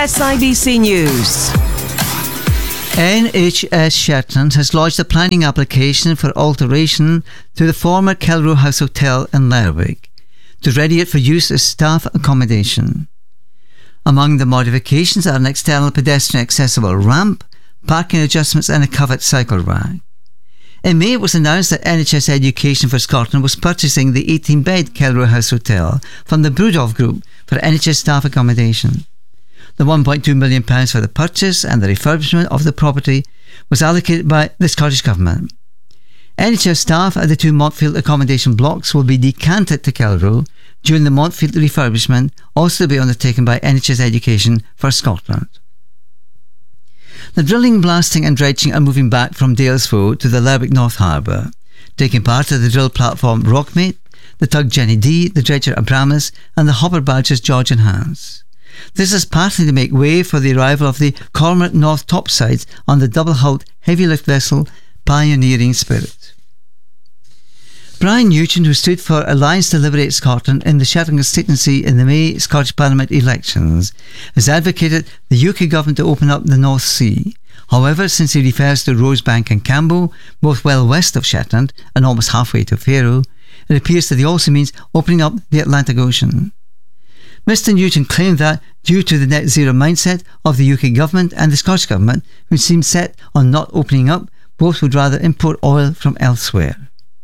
SIBC News. NHS Shetland has lodged a planning application for alteration to the former Kelrow House Hotel in Lerwick to ready it for use as staff accommodation. Among the modifications are an external pedestrian accessible ramp, parking adjustments and a covered cycle rack. In May, it was announced that NHS Education for Scotland was purchasing the 18-bed Kelrow House Hotel from the Brudolph Group for NHS staff accommodation. The £1.2 million for the purchase and the refurbishment of the property was allocated by the Scottish Government. NHS staff at the two Montfield accommodation blocks will be decanted to Kelrow during the Montfield refurbishment, also to be undertaken by NHS Education for Scotland. The drilling, blasting and dredging are moving back from Dalesford to the Lerwick North Harbour, taking part of the drill platform Rockmate, the tug Jenny D, the dredger Abramus and the hopper barges George and Hans. This is partly to make way for the arrival of the Cormorant North topsides on the double-hulled heavy lift vessel Pioneering Spirit. Brian Nugent, who stood for Alliance to Liberate Scotland in the Shetland constituency in the May Scottish Parliament elections, has advocated the UK government to open up the North Sea. However, since he refers to Rosebank and Campbell, both well west of Shetland and almost halfway to Faroe, it appears that he also means opening up the Atlantic Ocean. Mr Nugent claimed that, due to the net zero mindset of the UK government and the Scottish government, which seemed set on not opening up, both would rather import oil from elsewhere.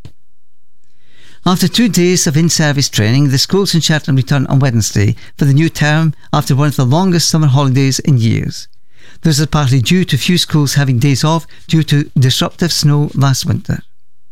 After 2 days of in-service training, the schools in Shetland return on Wednesday for the new term after one of the longest summer holidays in years. This is partly due to few schools having days off due to disruptive snow last winter.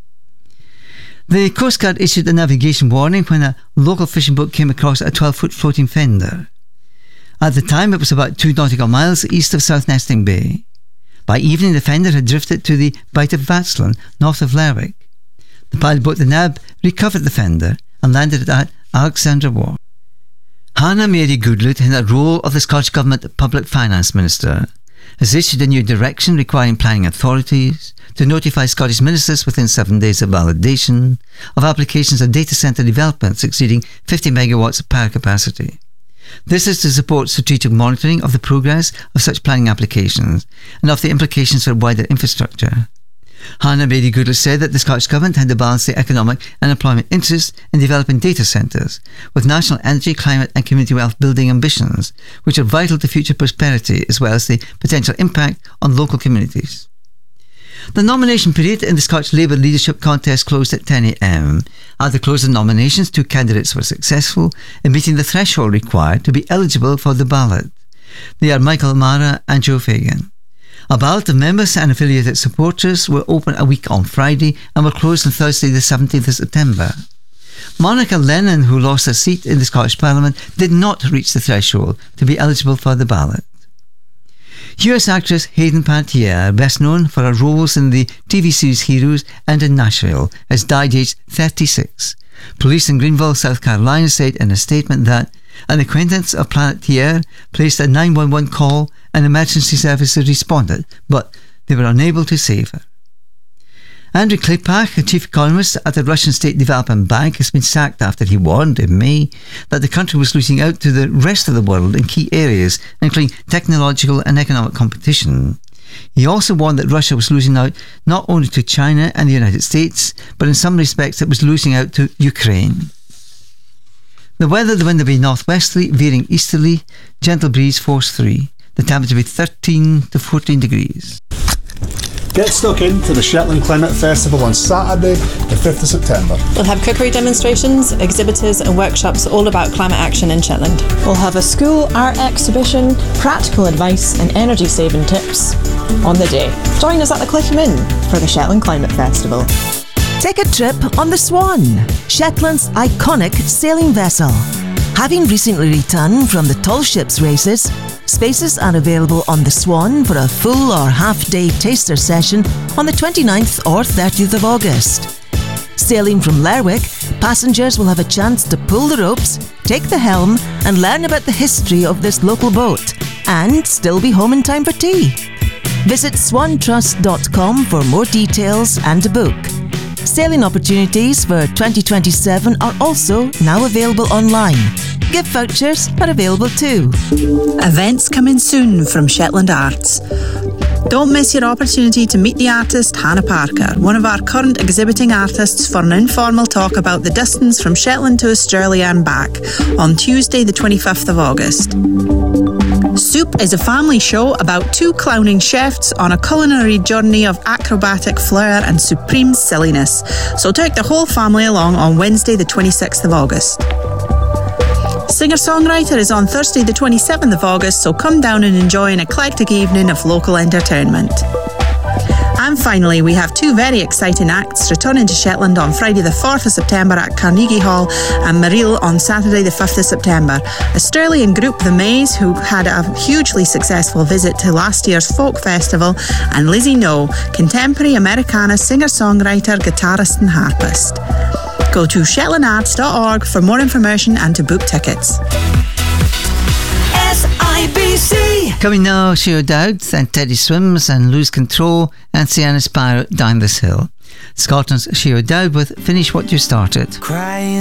The Coast Guard issued a navigation warning when a local fishing boat came across a 12-foot floating fender. At the time, it was about 2 nautical miles east of South Nesting Bay. By evening, the fender had drifted to the Bight of Vatsland, north of Lerwick. The pilot boat, the Nab, recovered the fender and landed it at Alexandra Wharf. Hannah Mary Goodlett, in the role of the Scottish Government Public Finance Minister, has issued a new direction requiring planning authorities to notify Scottish ministers within 7 days of validation of applications of data centre developments exceeding 50 megawatts of power capacity. This is to support strategic monitoring of the progress of such planning applications and of the implications for wider infrastructure. Hannah Mary Goodlett said that the Scottish Government had to balance the economic and employment interests in developing data centres with national energy, climate and community wealth building ambitions, which are vital to future prosperity as well as the potential impact on local communities. The nomination period in the Scottish Labour leadership contest closed at 10 a.m. At the close of nominations, 2 candidates were successful in meeting the threshold required to be eligible for the ballot. They are Michael Mara and Joe Fagan. A ballot of members and affiliated supporters were open a week on Friday and were closed on Thursday the 17th of September. Monica Lennon, who lost her seat in the Scottish Parliament, did not reach the threshold to be eligible for the ballot. US actress Hayden Panettiere, best known for her roles in the TV series Heroes and in Nashville, has died aged 36. Police in Greenville, South Carolina said in a statement that an acquaintance of Panettiere placed a 911 call and emergency services responded, but they were unable to save her. Andrei Klepak, a chief economist at the Russian State Development Bank, has been sacked after he warned in May that the country was losing out to the rest of the world in key areas, including technological and economic competition. He also warned that Russia was losing out not only to China and the United States, but in some respects it was losing out to Ukraine. The weather, the wind will be northwesterly, veering easterly, gentle breeze force 3. The temperature will be 13 to 14 degrees. Get stuck into the Shetland Climate Festival on Saturday, the 5th of September. We'll have cookery demonstrations, exhibitors and workshops all about climate action in Shetland. We'll have a school art exhibition, practical advice and energy saving tips on the day. Join us at the Clifton Inn for the Shetland Climate Festival. Take a trip on the Swan, Shetland's iconic sailing vessel. Having recently returned from the tall ships races, spaces are available on the Swan for a full or half-day taster session on the 29th or 30th of August. Sailing from Lerwick, passengers will have a chance to pull the ropes, take the helm and learn about the history of this local boat and still be home in time for tea. Visit swantrust.com for more details and to book. Sailing opportunities for 2027 are also now available online. Gift vouchers are available too. Events coming soon from Shetland Arts. Don't miss your opportunity to meet the artist Hannah Parker, one of our current exhibiting artists, for an informal talk about the distance from Shetland to Australia and back on Tuesday the 25th of August. Soup is a family show about two clowning chefs on a culinary journey of acrobatic flair and supreme silliness. So take the whole family along on Wednesday the 26th of August. Singer-songwriter is on Thursday the 27th of August, so come down and enjoy an eclectic evening of local entertainment. And finally, we have two very exciting acts returning to Shetland on Friday the 4th of September at Carnegie Hall and Mareel on Saturday the 5th of September. Australian group The Maze, who had a hugely successful visit to last year's folk festival, and Lizzie No, contemporary Americana singer-songwriter, guitarist and harpist. Go to shetlandarts.org for more information and to book tickets. SIBC. Coming now, Sheo Dowd and Teddy Swims and Lose Control and Sienna Spiro Down This Hill. Scotland's Sheo Dowd with Finish What You Started. Crying